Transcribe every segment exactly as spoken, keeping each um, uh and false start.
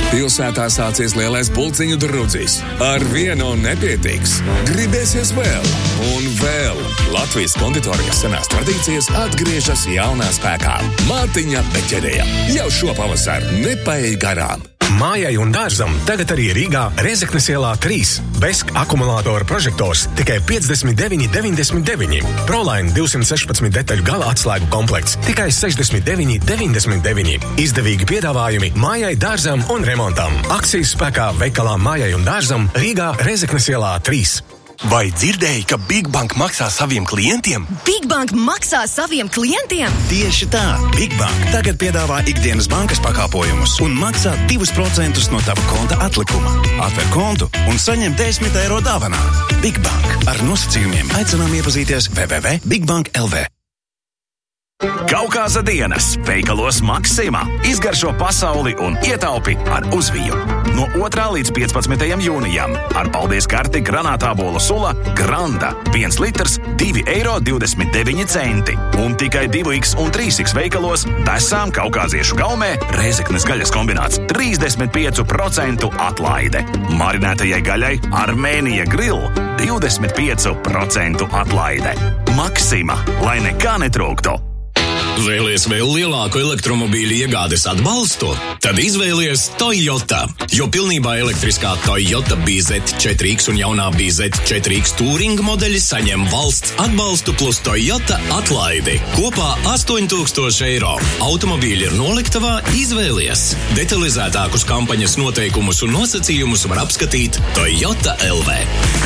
Pilsētā sācies lielais pulciņu drudzis. Ar vienu nepietiks. Gribēsies vēl un vēl. Latvijas konditorijas senās tradīcijas atgriežas jaunā spēkā. Mātiņa Beķerēja. Jau šo pavasaru nepaej garām. Mājai un dārzam tagad arī Rīgā Rezeknes ielā trīs. Besk akumulātora prožektors tikai piecdesmit deviņi deviņdesmit deviņi. Proline divsimt sešpadsmit detaļu gala atslēgu komplekts tikai sešdesmit deviņi deviņdesmit deviņi. Izdevīgi piedāvājumi mājai, dārzam un remontam. Akcijas spēkā veikalā Mājai un dārzam Rīgā Rezeknes ielā trīs. Vai dzirdēji, ka Big Bank maksā saviem klientiem? Big Bank maksā saviem klientiem? Tieši tā. Big Bank tagad piedāvā ikdienas bankas pakāpojumus un maksā divus procentus no tava konta atlikuma. Atver kontu un saņem desmit eiro dāvanā. Big Bank. Ar nosacījumiem aicinām iepazīties w w w punkt big bank punkt l v. Kaukāza dienas veikalos Maksima. Izgaršo pasauli un ietaupi ar uzviju. No otrā līdz piecpadsmitajam jūnijam ar paldies karti granātābolu sula Granda. viens litrs, divi eiro divdesmit deviņi centi. Un tikai divi iks un trīs iks veikalos desām kaukāziešu gaumē Rēzeknes gaļas kombināts trīsdesmit pieci procenti atlaide. Marinētajai gaļai Armēnija grill divdesmit pieci procenti atlaide. Maksima, lai nekā netrūktu. Vēlies vēl lielāku elektromobīļu iegādes atbalstu? Tad izvēlies Toyota, jo pilnībā elektriskā Toyota B Z četri iks un jaunā B Z četri iks Touring modeļi saņem valsts atbalstu plus Toyota atlaidi. Kopā astoņi tūkstoši eiro. Automobīļi ir noliktavā, izvēlies. Detalizētākus kampaņas noteikumus un nosacījumus var apskatīt Toyota L V.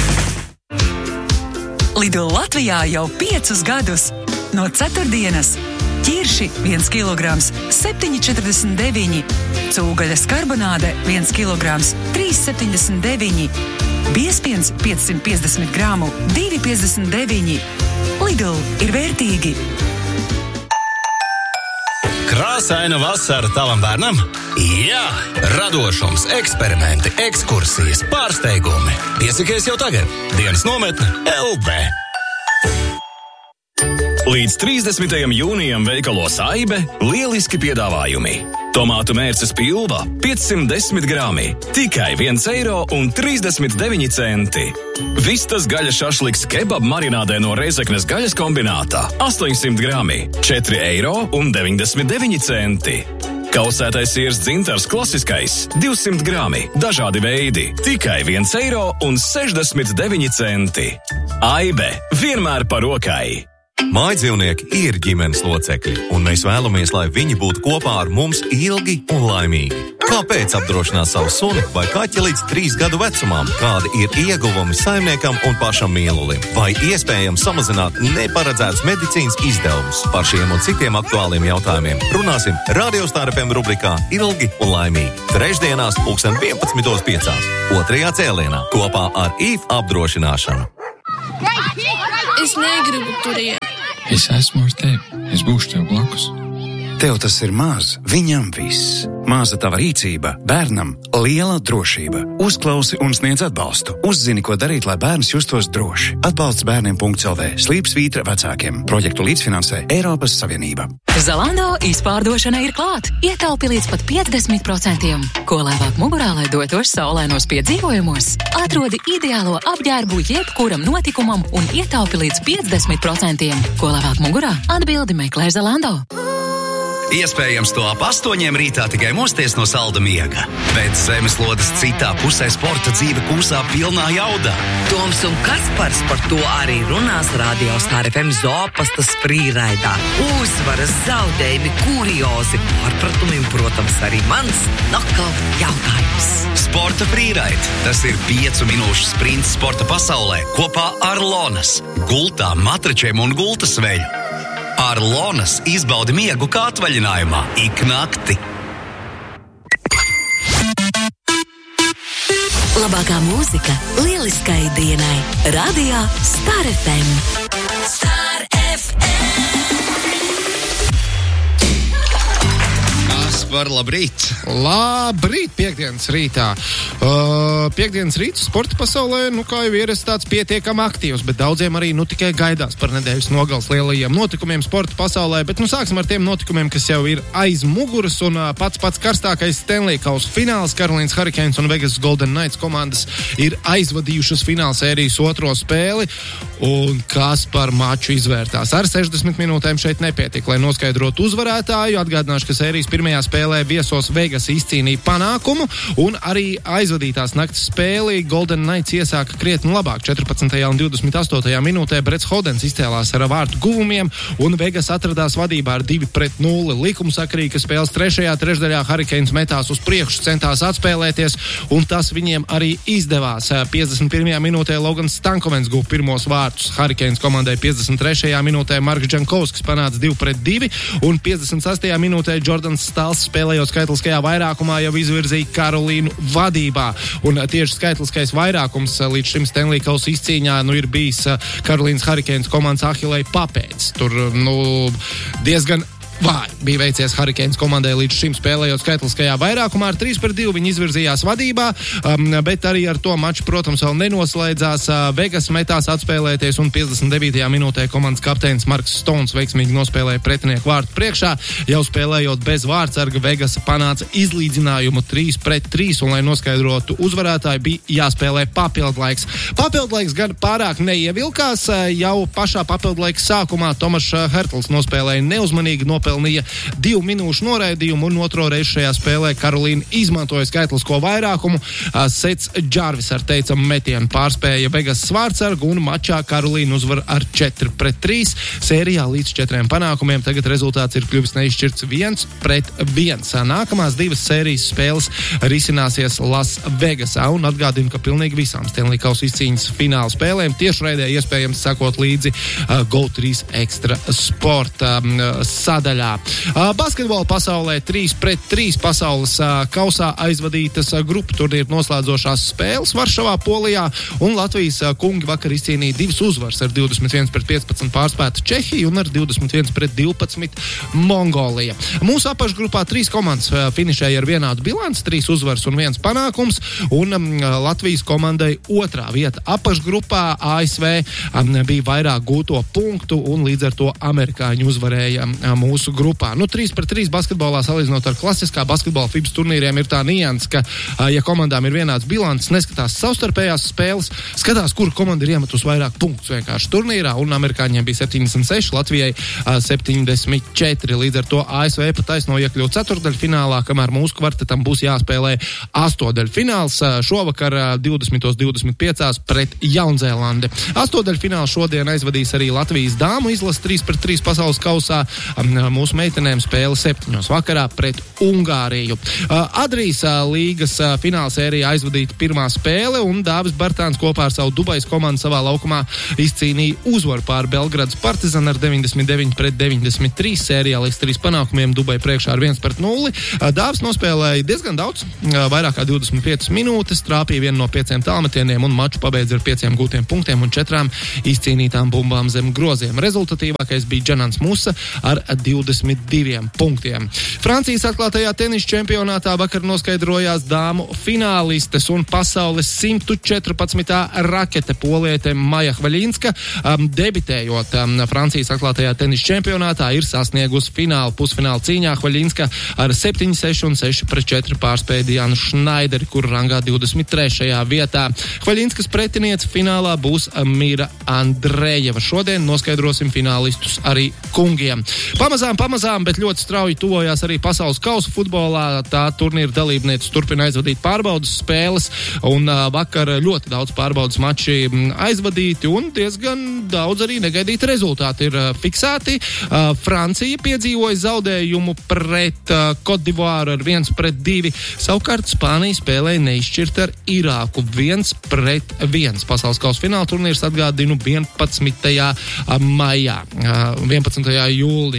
Lidl Latvijā jau piecus gadus. No ceturtdienas ķirši viens kilograms septiņi četrdesmit deviņi, cūgaļas karbonāde viens kilograms trīs septiņdesmit deviņi, biezpiens piecsimt piecdesmit gramu divi piecdesmit deviņi. Lidl ir vērtīgi. Krāsaina vasara tavam bērnam? Jā! Radošums, eksperimenti, ekskursijas, pārsteigumi. Piesakies jau tagad. Dienas nometne L V. Līdz trīsdesmitajam jūnijam veikalos Aibe lieliski piedāvājumi. Tomātu mērces pilva piecsimt desmit grami, tikai viens eiro un trīsdesmit deviņi centi. Vistas gaļas šašliks kebab marinādē no Rēzeknes gaļas kombinātā astoņsimt grami, četri eiro un deviņdesmit deviņi centi. Kausētais siers dzintars klasiskais divsimt grami, dažādi veidi, tikai viens eiro un sešdesmit deviņi centi. Aibe vienmēr par rokai. Mājdzīvnieki ir ģimenes locekļi, un mēs vēlamies, lai viņi būtu kopā ar mums ilgi un laimīgi. Kāpēc apdrošināt savu suni vai kaķi līdz trīs gadu vecumam? Kādi ir ieguvumi saimniekam un pašam mīlulim? Vai iespējams samazināt neparedzētus medicīnas izdevumus? Par šiem un citiem aktuāliem jautājumiem runāsim Radio Star F M rubrikā Ilgi un laimīgi. Trešdienās pulksten vienpadsmitos piecās. Otrajā cēlienā kopā ar I F apdrošināšanu. Es negribu turien. Es esmu ar tevi. Es būšu tev blakus. Tev tas ir maz, viņam viss. Maza tava rīcība, bērnam liela drošība. Uzklausi un sniedz atbalstu. Uzzini, ko darīt, lai bērns justos droši. Atbalsts bērniem punkts L V. Slīpsvītra vecākiem. Projektu līdzfinansē Eiropas Savienība. Zalando izpārdošana ir klāt. Ietaupi līdz pat piecdesmit procentiem. Ko lēvāk mugurā, lai dotos saulainos piedzīvojumos? Atrodi ideālo apģērbu jebkuram notikumam un ietaupi līdz piecdesmit procentiem. Ko lēvāk mugurā? Atbildi meklē Zalando. Iespējams, to ap astoņiem rītā tikai mosties no salda miega. Bet zemeslodes citā pusē sporta dzīve kūsā pilnā jaudā. Toms un Kaspars par to arī runās Radio Star F M zoopastas frīraidā. Uzvaras, zaudējumi, kuriozi, pārpratumi un, protams, arī mans nokal jautājums. Sporta frīraid. Tas ir piecu minūšu sprints sporta pasaulē kopā ar Lonas, gultām, matračiem un gultas veļu. Ar Lonas izbaudi miegu kā atvaļinājumā ik nakti. Labākā mūzika lieliskai dienai. Radio Star F M. Star F M. Kaspar, labrīt! Labrīt, piekdienas rītā. Uh, piekdienas rīts sporta pasaulē, nu kā jau ir, tāds pietiekami aktīvs, bet daudziem arī nu tikai gaidās par nedēļas nogales lielajiem notikumiem sporta pasaulē, bet nu sāksim ar tiem notikumiem, kas jau ir aiz muguras, un uh, pats pats karstākais Stanley Kausa fināls. Carolīnas Hurricanes un Vegas Golden Knights komandas ir aizvadījušas fināla sērijas otro spēli, un kas par maču izvērtās. Ar sešdesmit minūtēm šeit nepietika, lai noskaidrotu uzvarētāju. Atgādināšu, ka sērijas pirmajā spēlē viesos Vegas izcīnīja panākumu, un arī aizvadītās nakts spēli Golden Knights iesāka krietni labāk. četrpadsmitajā un divdesmit astotajā minūtē Brets Hodens izcēlās ar vārtu guvumiem, un Vegas atradās vadībā ar divi pret nulli. Likumsakarīgi, ka spēles trešajā trešdaļā Hurricanes metās uz priekšu, centās atspēlēties, un tas viņiem arī izdevās. piecdesmit pirmajā minūtē Logans Stankovens guva pirmos vārtus Hurricanes komandai, piecdesmit trešajā minūtē Marks Džankovskis panāca divi pret divi, un piecdesmit sastajā minūtē Jordans Stals spēlējot skaitliskajā vairākumā jau izvirzīja Karolīnu vadībā. Un tieši skaitliskais vairākums līdz šim Stanley Kausa izcīņā nu ir bijis Karolīnas Hurricanes komandas Ahilei papēdis. Tur nu diezgan vāji bija veicies Hurricanes komandai līdz šim spēlējot skaitliskajā vairākumā. Ar trīs pret divi viņi izvirzījās vadībā, um, bet arī ar to maču, protams, vēl nenoslēdzās. Uh, Vegas metās atspēlēties, un piecdesmit devītajā minūtē komandas kapteinis Marks Stones veiksmīgi nospēlēja pretinieku vārtu priekšā. Jau spēlējot bez vārtsarga, Vegas panāca izlīdzinājumu trīs pret trīs, un lai noskaidrotu uzvarētāju, bija jāspēlē papildlaiks. Papildlaiks gan pārāk neievilkās. Jau pašā papildlaika sākumā Tomašs Hertls nospēlēja neuzmanīgi, nopelnīja divu minūšu noraidījumu, un otro reizi šajā spēlē Karolīna izmantoja skaitlisko vairākumu. Sets Džārvis ar teicamu metienu pārspēja Vegas vārtsargu, un mačā Karolīna uzvar ar četri pret trīs. Sērijā līdz četriem panākumiem tagad rezultāts ir kļuvis neizšķirts viens pret viens. Nākamās divas sērijas spēles risināsies Las Vegasā, un atgādinu, ka pilnīgi visām Stanley Kausa izcīņas fināla spēlēm tiešraidē iespējams sakot līdzi uh, Go trīs Extra sporta um, sadaļā. Uh, basketbola pasaulē trīs pret trīs pasaules uh, kausā aizvadītas uh, grupu turnīru noslēdzošās spēles Varšavā, Polijā, un Latvijas uh, kungi vakar izcīnīja divas uzvaras ar divdesmit viens pret piecpadsmit pārspēta Čehiju un ar divdesmit viens pret divpadsmit Mongolija. Mūsu apakšgrupā trīs komandas uh, finišēja ar vienādu bilanci, trīs uzvaras un viens panākums, un um, Latvijas komandai otrā vieta apakšgrupā. A S V um, bija vairāk gūto punktu, un līdz ar to amerikāņi uzvarēja um, mūsu grupā. Nu, trīs pret trīs basketbolā salīdzinot ar klasiskā basketbola FIBA turnīriem ir tā nianses, ka, ja komandām ir vienāds bilants, neskatās savstarpējās spēles, skatās, kura komanda ir iemetus vairāk punktus vienkārši turnīrā, un amerikāņiem bija septiņdesmit seši, Latvijai septiņdesmit četri. Līdz ar to A S V pat taisno iekļūt ceturtdaļfinālā, kamēr mūsu kvartetam būs jāspēlē astodaļfināls šovakar divdesmit divdesmit pieci pret Jaunzēlandi. Astodaļfināls šodien aizvadīs arī Latvijas dāmu izlase trīs pret trīs pasaules kausā. Mūsu meitenēm spēle septiņos vakarā pret Ungāriju. Adrijas līgas fināla sērijā aizvadīta pirmā spēle, un Dāvis Bartāns kopā ar savu Dubajas komandu savā laukumā izcīnīja uzvaru pār Belgradas Partizan ar deviņdesmit deviņi pret deviņdesmit trīs. Sērijā līdz trīs panākumiem Dubaja priekšā ar viens pret nulli. Dāvis nospēlēja diezgan daudz, vairāk kā divdesmit piecas minūtes, trāpīja vienu no pieciem tālmetieniem un maču pabeidza ar pieciem gūtiem punktiem un četrām izcīnītām bumbām zem groziem. Rezultatīvākais bija Džanans Musa ar divdesmit diviem punktiem. Francijas atklātajā tenisa čempionātā vakar noskaidrojās dāmu finālistes, un pasaules simt četrpadsmitā rakete poliete Maja Hvaļinska, um, debitējot um, Francijas atklātajā tenisa čempionātā, ir sasniegusi finālu. Pusfināla cīņā Hvaļinska ar septiņi seši un seši pret četri pārspēja Dianu Šnaideri, kur rangā divdesmit trešajā vietā. Hvaļinskas pretiniece finālā būs Mira Andrejeva. Šodien noskaidrosim finālistus arī kungiem. Pamazām, pamazām, bet ļoti strauji tuvojās arī pasaules kausa futbolā. Tā turnīra dalībnieces turpina aizvadīt pārbaudas spēles, un uh, vakar ļoti daudz pārbaudas mači aizvadīti, un diezgan daudz arī negaidīti rezultāti ir uh, fiksēti. Uh, Francija piedzīvoja zaudējumu pret uh, Cote d'Ivoire ar viens pret divi. Savukārt Spānija spēlēja neizšķirt ar Irāku viens pret viens. Pasaules kausa fināla turnīrs atgādinu vienpadsmitajā maijā, uh, vienpadsmitajā jūlijā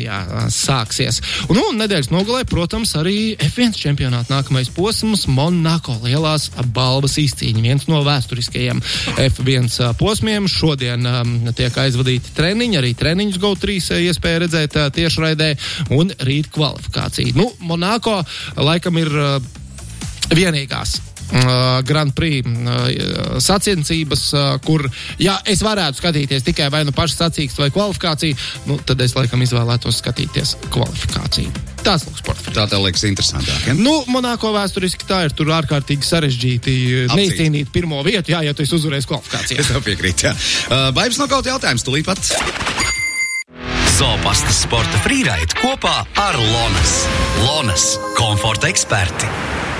sāksies. Un, nu, nedēļas nogalē, protams, arī F viens čempionāta nākamais posms Monako lielās balvas izcīņa. Viens no vēsturiskajiem F viens posmiem. Šodien um, tiek aizvadīti treniņi, arī treniņus Go trīs iespēja redzēt uh, tiešraidē un rīt kvalifikācija. Nu, Monako laikam ir uh, vienīgās Uh, Grand Prix uh, sacensības, uh, kur, ja es varētu skatīties tikai vai nu pašu sacīkstu vai kvalifikāciju, nu, tad es laikam izvēlētos skatīties kvalifikāciju. Tās lūk sporta. Tā tev liekas interesantāk, ja? Nu, Monako vēsturiski tā ir, tur ārkārtīgi sarežģīti neizcīnīt pirmo vietu, jā, ja tu esi uzvarējis kvalifikācijā. Es tev piekrītu, jā. Uh, Baibs no kaut jautājums, tu līdz pat. Zopastas sporta frīraid kopā ar Lonas. Lonas – komforta eksperti.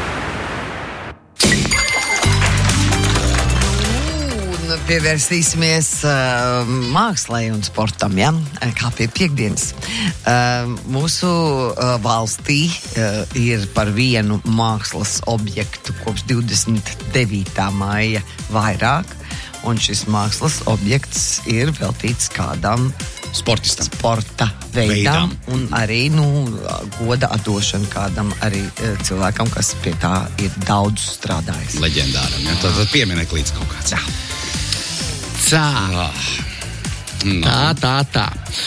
Pievērsīsimies uh, mākslai un sportam, ja? Kā pie piekdienas. Uh, mūsu uh, valstī uh, ir par vienu mākslas objektu kopš divdesmit devītā maija vairāk, un šis mākslas objekts ir veltīts kādam sportistam, sporta veidam, veidam. Un arī, nu, goda atdošana kādam arī uh, cilvēkam, kas pie tā ir daudz strādājis. Leģendāram, ja? Tad, tad piemineklis kaut kāds. Jā. Tā. Ah. No. tā, tā, tā.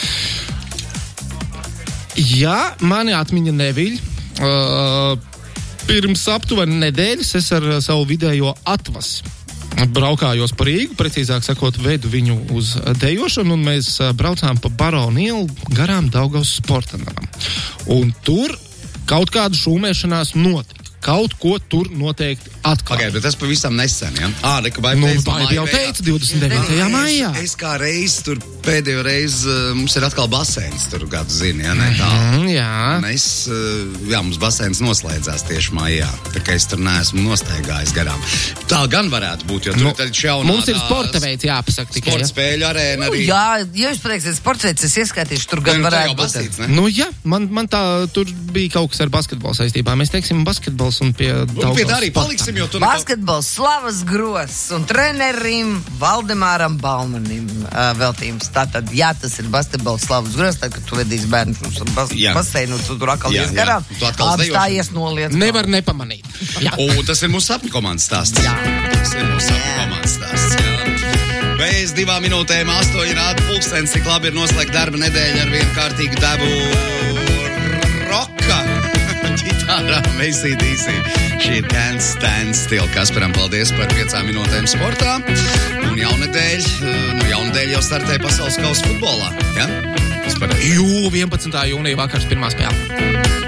Ja mani atmiņa neviļ, uh, pirms aptuveni nedēļas es ar savu vidējo atvasi braukājos pa Rīgu, precīzāk sakot, vedu viņu uz dejošanu, un mēs braucām pa Baronu ielu garām Daugavas sporta namam. Un tur kaut kāda šūmēšanās notika. Kaut ko tur noteikti atklāt. Pagaid, bet tas pavisam nesen, ja? Ā, neko baigi nu, teica. Baigi jau teica, divdesmit devītajā maijā. Es, es kā reiz tur pēdējo reizi, mums ir atkal baseins, tur gadu zini, ja, ne tā. Mm, jā. Un es, jā, mums baseins noslēdzās tieši maijā, tā kā es tur neesmu nostaigājis garām. Tā gan varētu būt, jo tur nu, ir tad šaunā. Mums ir sporta veids jāpasaka tikai. Sporta spēļu arēna arī. Nu, jā, ja jūs pateiksiet sporta veids, es ieskaitīšu, tur gan varētu būt. Basīts, nu, jā, man, man tā, tur bija kaut kas ar basketbolu saistībā. Mēs teiksim basketbols un pie Un pie tā arī paliksim, jo tu basketbols Slavas Gross un trenerim Valdemāram Balmanim uh, veltījums. Tātad, jā, tas ir basketbols Slavas Gross, tad, kad tu vedīs bērnus uz bas baseinu, tu tur atkal ies garām. Apstājies noliec. Nevar nepamanīt. Jā. Un tas ir mūsu sapņu komandas stāsts. Jā. Tas ir mūsu sapņu komandas stāsts, jā. Bez divām minūtēm astoņi rāda pulkstens, cik labi ir noslēgt darba nedēļa ar vienu kārtīgu devu roka. Ģitārām, A C D C. Šī ir Can't Stand Still. Kasparam paldies par piecām minūtēm sportā. Un jaunedēļ, nu jaunedēļ jau startēja pasaules kausa futbolā, ja? Jū, vienpadsmitā jūnija vakars pirmā spēle.